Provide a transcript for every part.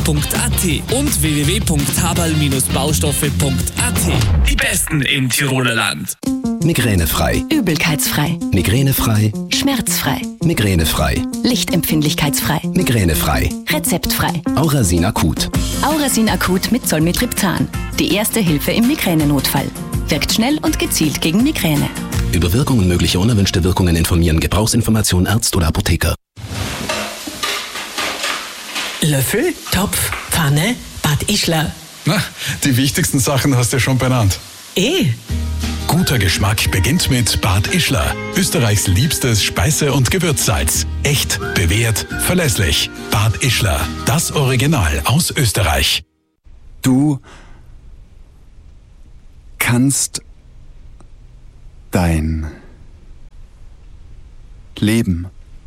und www.haberl-baustoffe.at. Die besten im Tiroler Land. Migränefrei. Übelkeitsfrei. Migränefrei. Schmerzfrei. Migränefrei. Lichtempfindlichkeitsfrei. Migränefrei. Rezeptfrei. Aurasin Akut. Aurasin Akut mit Zolmitriptan. Die erste Hilfe im Migränenotfall. Wirkt schnell und gezielt gegen Migräne. Über Wirkung und mögliche unerwünschte Wirkungen informieren. Gebrauchsinformation Arzt oder Apotheker. Löffel, Topf, Pfanne, Bad Ischler. Na, die wichtigsten Sachen hast du schon benannt. Guter Geschmack beginnt mit Bad Ischler. Österreichs liebstes Speise- und Gewürzsalz. Echt, bewährt, verlässlich. Bad Ischler. Das Original aus Österreich. Du kannst dein Leben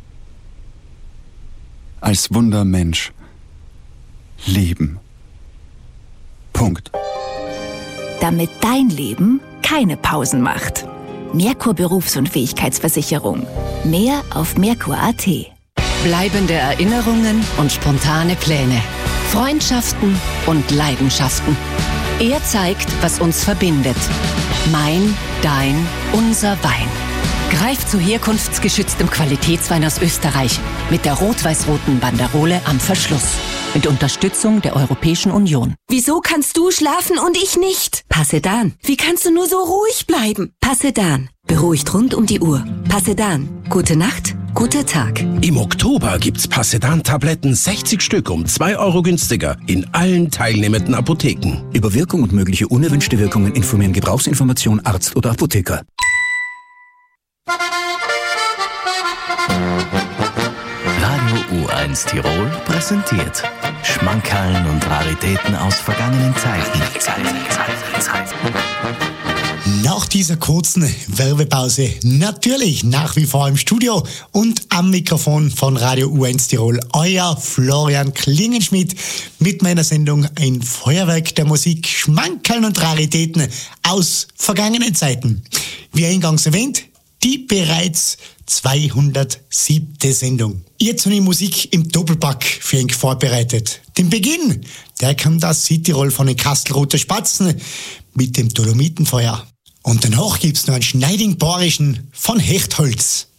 als Wundermensch leben. Punkt. Damit dein Leben keine Pausen macht. Merkur Berufsunfähigkeitsversicherung. Mehr auf merkur.at. Bleibende Erinnerungen und spontane Pläne. Freundschaften und Leidenschaften. Er zeigt, was uns verbindet. Mein, dein, unser Wein. Greif zu herkunftsgeschütztem Qualitätswein aus Österreich mit der rot-weiß-roten Banderole am Verschluss. Mit Unterstützung der Europäischen Union. Wieso kannst du schlafen und ich nicht? Passedan. Wie kannst du nur so ruhig bleiben? Passedan. Beruhigt rund um die Uhr. Passedan. Gute Nacht, guter Tag. Im Oktober gibt's Passedan-Tabletten 60 Stück um 2 Euro günstiger in allen teilnehmenden Apotheken. Über Wirkung und mögliche unerwünschte Wirkungen informieren. Gebrauchsinformation Arzt oder Apotheker. Radio U1 Tirol präsentiert Schmankerln und Raritäten aus vergangenen Zeiten. Nach dieser kurzen Werbepause natürlich nach wie vor im Studio und am Mikrofon von Radio U1 Tirol euer Florian Klingenschmidt mit meiner Sendung Ein Feuerwerk der Musik, Schmankerln und Raritäten aus vergangenen Zeiten. Wie eingangs erwähnt, die bereits 207. Sendung. Jetzt habe ich Musik im Doppelpack für euch vorbereitet. Den Beginn, der kommt aus Südtirol von den Kastelruther Spatzen mit dem Dolomitenfeuer. Und danach gibt's noch einen schneidigen Bayerischen von Hechtholz.